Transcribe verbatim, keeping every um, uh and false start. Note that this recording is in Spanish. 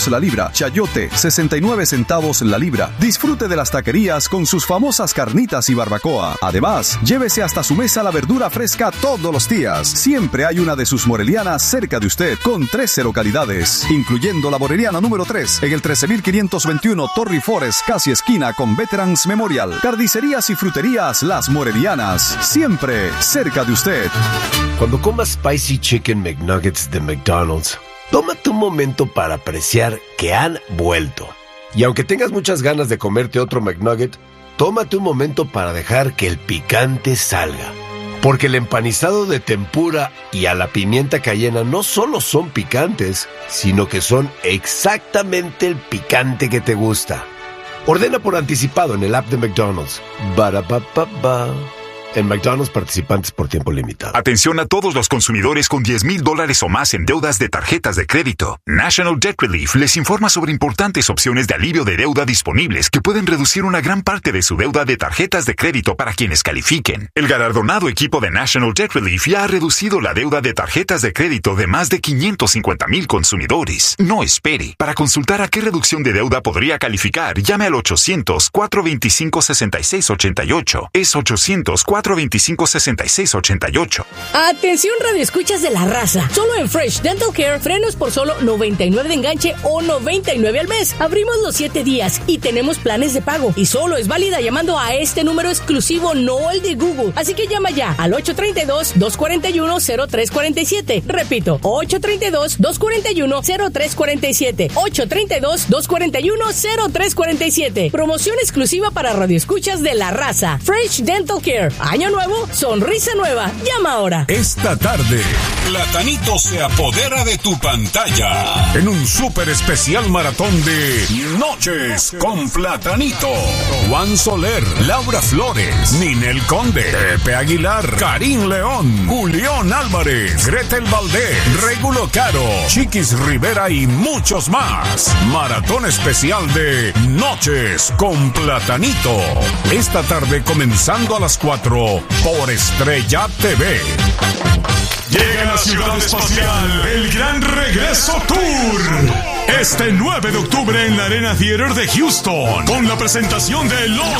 centavos la libra. Chayote, sesenta y nueve centavos la libra. Disfrute de las taquerías con sus famosas carnitas y barbacoa. Además, llévese hasta su mesa la verdura fresca todos los días. Siempre hay una de sus morelianas cerca de usted, con trece localidades, incluyendo la moreliana número tres, en el trece mil quinientos veintiuno Torrey Forest, casi esquina con Veterans Memorial. Carnicerías y fruterías Las Morelianas, siempre cerca de usted. Cuando comas Spicy Chicken McNuggets de McDonald's, tómate un momento para apreciar que han vuelto. Y aunque tengas muchas ganas de comerte otro McNugget, tómate un momento para dejar que el picante salga. Porque el empanizado de tempura y a la pimienta cayena no solo son picantes, sino que son exactamente el picante que te gusta. Ordena por anticipado en el app de McDonald's. Ba-da-ba-ba-ba. En McDonald's, participantes por tiempo limitado. Atención a todos los consumidores con diez mil dólares o más en deudas de tarjetas de crédito. National Debt Relief les informa sobre importantes opciones de alivio de deuda disponibles que pueden reducir una gran parte de su deuda de tarjetas de crédito para quienes califiquen. El galardonado equipo de National Debt Relief ya ha reducido la deuda de tarjetas de crédito de más de quinientos cincuenta mil consumidores. No espere. Para consultar a qué reducción de deuda podría calificar, llame al ochocientos, cuatrocientos veinticinco, sesenta y seis ochenta y ocho. Es ochocientos, cuatrocientos veinticinco, sesenta y seis ochenta y ocho. Atención, radioescuchas de la raza. Solo en Fresh Dental Care, frenos por solo noventa y nueve de enganche o noventa y nueve al mes. Abrimos los siete días y tenemos planes de pago. Y solo es válida llamando a este número exclusivo, no el de Google. Así que llama ya al ocho tres dos, dos cuatro uno, cero tres cuatro siete. Repito, ocho tres dos, dos cuatro uno, cero tres cuatro siete. ocho tres dos, dos cuatro uno, cero tres cuatro siete. Promoción exclusiva para radioescuchas de la raza. Fresh Dental Care. Año nuevo, sonrisa nueva. Llama ahora. Esta tarde, Platanito se apodera de tu pantalla en un súper especial maratón de Noches con Platanito. Juan Soler, Laura Flores, Ninel Conde, Pepe Aguilar, Karim León, Julián Álvarez, Gretel Valdés, Regulo Caro, Chiquis Rivera y muchos más. Maratón especial de Noches con Platanito. Esta tarde comenzando a las cuatro por Estrella T V. Llega a la ciudad espacial el Gran Regreso Tour. Este nueve de octubre en la Arena Theater de Houston, con la presentación de los